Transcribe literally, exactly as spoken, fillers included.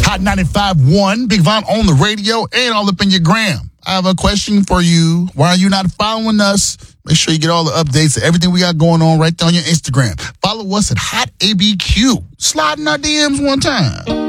Hot ninety-five point one, Big Von on the radio and all up in your gram. I have a question for you. Why are you not following us? Make sure you get all the updates of everything we got going on right there on your Instagram. Follow us at Hot A B Q. Slide in our D Ms one time.